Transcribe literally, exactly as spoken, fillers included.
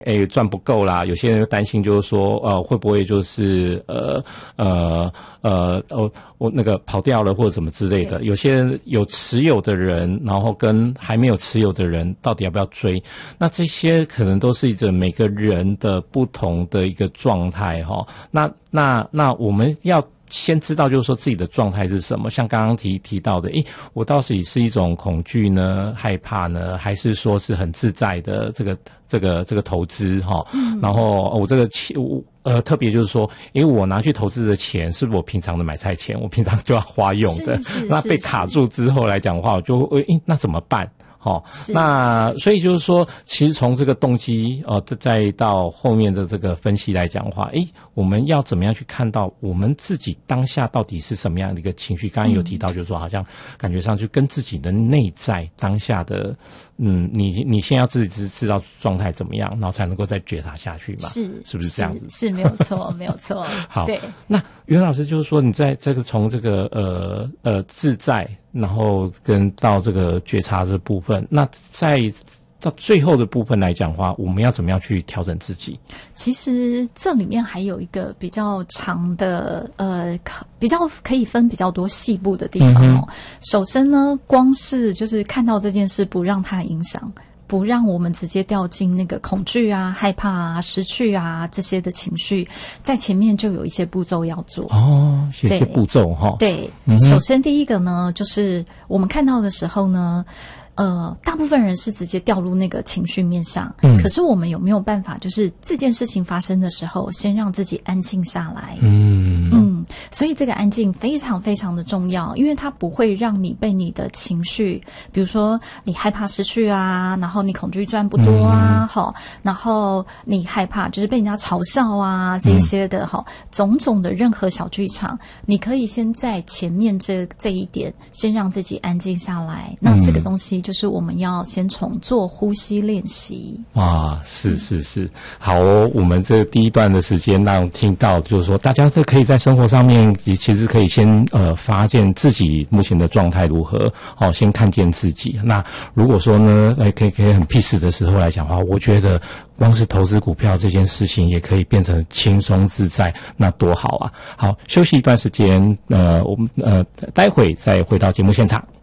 诶赚不够啦，有些人又担心就是说呃会不会就是呃呃呃哦我那个跑掉了或者什么之类的，有些人有持有的人，然后跟还没有持有的人到底要不要追，那这些可能都是一个每个人的不同的一个状态齁，那那那我们要先知道就是说自己的状态是什么，像刚刚提提到的，诶，我到底是一种恐惧呢、害怕呢，还是说是很自在的这个这个这个投资哈？嗯、然后我这个钱，呃，特别就是说，因为我拿去投资的钱是我平常的买菜钱，我平常就要花用的，那被卡住之后来讲的话，我就诶，那怎么办？好，那所以就是说，其实从这个动机呃，再到后面的这个分析来讲的话，诶，我们要怎么样去看到我们自己当下到底是什么样的一个情绪？刚刚有提到，就是说，好像感觉上就跟自己的内在当下的，嗯，你你先要自己知道状态怎么样，然后才能够再觉察下去嘛？是，是不是这样子？ 是，是没有错，没有错。 好， 对。 那袁老师就是说，你在这个从这个呃呃自在。然后跟到这个觉察这部分，那在到最后的部分来讲的话，我们要怎么样去调整自己？ 其实这里面还有一个比较长的，呃，比较可以分比较多细部的地方哦。嗯、首先呢，光是就是看到这件事，不让它影响。不让我们直接掉进那个恐惧啊、害怕啊、失去啊这些的情绪，在前面就有一些步骤要做哦，有些步骤哈。 对， 嗯、 首先第一个呢，就是我们看到的时候呢，呃，大部分人是直接掉入那个情绪面上，嗯，可是我们有没有办法，就是这件事情发生的时候，先让自己安静下来？嗯嗯，所以这个安静非常非常的重要，因为它不会让你被你的情绪，比如说你害怕失去啊，然后你恐惧赚不多啊，好、嗯，然后你害怕就是被人家嘲笑啊这一些的，好、嗯，种种的任何小剧场，你可以先在前面这这一点，先让自己安静下来，那这个东西就是我们要先从做呼吸练习。 啊，是是是，好哦，我们这第一段的时间让听到就是说，大家这可以在生活上面，其实可以先呃发现自己目前的状态如何，哦，先看见自己。那如果说呢，哎，可以可以很 peace 的时候来讲的话，我觉得光是投资股票这件事情也可以变成轻松自在，那多好啊！好，休息一段时间，呃，我们呃待会再回到节目现场。